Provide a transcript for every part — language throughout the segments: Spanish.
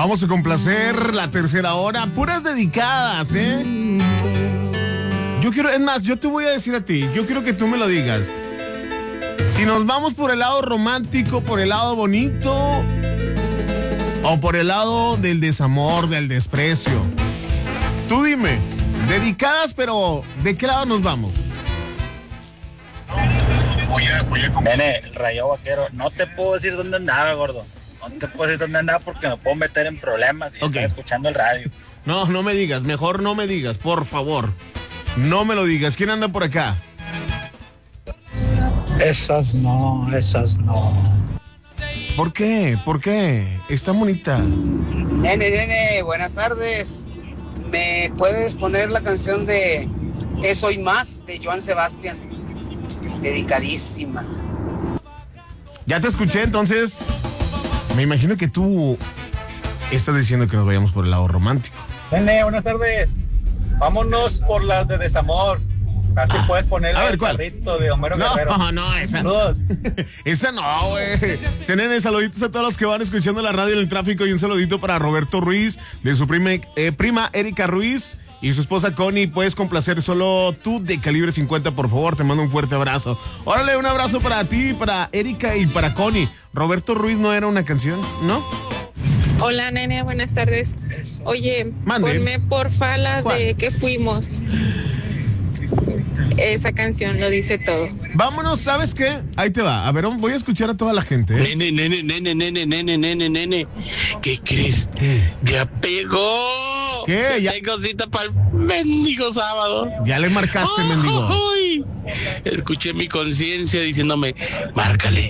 Vamos a complacer la tercera hora. Puras dedicadas, ¿eh? Yo quiero, es más, yo te voy a decir a ti, yo quiero que tú me lo digas. Si nos vamos por el lado romántico, por el lado bonito, o por el lado del desamor, del desprecio. Tú dime, dedicadas, pero ¿de qué lado nos vamos? Nene, el Rayo Vaquero, no te puedo decir dónde andaba, gordo. No te puedo decir dónde andaba porque me puedo meter en problemas y estar escuchando el radio. No, no me digas, mejor no me digas, por favor. No me lo digas. ¿Quién anda por acá? Esas no. ¿Por qué? ¿Por qué? Está bonita. Nene, buenas tardes. ¿Me puedes poner la canción de Eso y Más de Joan Sebastián? Dedicadísima. Ya te escuché, entonces. Me imagino que tú estás diciendo que nos vayamos por el lado romántico. Nene, buenas tardes. Vámonos por las de desamor. Así puedes poner el carrito de Homero Guerrero. No, esa. Saludos. Esa no, güey. Nene, saluditos a todos los que van escuchando la radio en el tráfico y un saludito para Roberto Ruiz, de su prima Erika Ruiz y su esposa Connie. Puedes complacer solo tú de Calibre 50, por favor. Te mando un fuerte abrazo. Órale, un abrazo para ti, para Erika y para Connie. Roberto Ruiz no era una canción, ¿no? Hola, nene, buenas tardes. Oye, Mande. ponme porfa la ¿Cuál? de Que Fuimos. Esa canción lo dice todo. Vámonos, ¿sabes qué? Ahí te va. A ver, voy a escuchar a toda la gente, ¿eh? Nene. ¿Qué crees? ¿Qué? ¡Ya pegó! ¿Qué? Ya Tengo cita para el mendigo sábado. Ya le marcaste, mendigo. ¡Ay! Escuché mi conciencia diciéndome, márcale.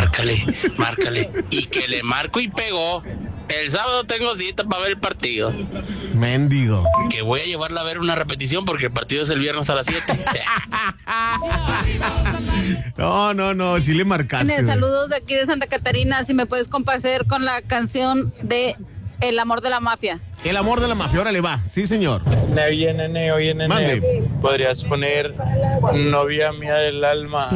Y que le marco y pegó. El sábado tengo cita para ver el partido. Mendigo. Que voy a llevarla a ver una repetición porque el partido es el viernes a las 7. No, sí le marcaste. Saludos de aquí de Santa Catarina. Si me puedes complacer con la canción de El amor de la mafia. El amor de la mafia, órale, va. Sí, señor. Oye, nene. Mande. Podrías poner Novia Mía del Alma.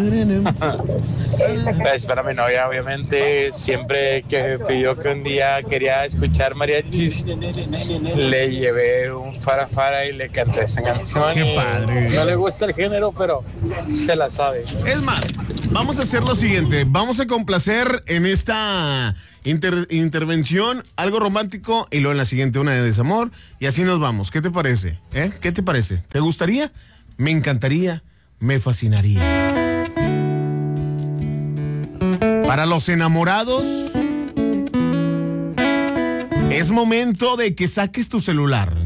Es para mi novia, obviamente. Siempre que pidió que un día quería escuchar mariachis, le llevé un farafara y le canté esa canción. Qué padre. No le gusta el género, pero se la sabe. Es más, vamos a hacer lo siguiente. Vamos a complacer en esta intervención algo romántico y luego en la siguiente una de desamor y así nos vamos. ¿Qué te parece? ¿Qué te parece? ¿Te gustaría? Me encantaría, me fascinaría. Para los enamorados, es momento de que saques tu celular.